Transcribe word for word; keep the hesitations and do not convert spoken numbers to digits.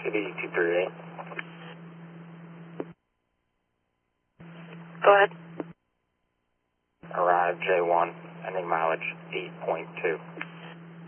City two three eight. Go ahead. Arrive J one, ending mileage eight point two.